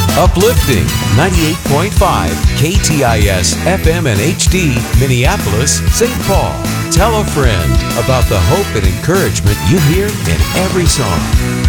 Uplifting 98.5 KTIS FM and HD, Minneapolis, St. Paul. Tell a friend about the hope and encouragement you hear in every song.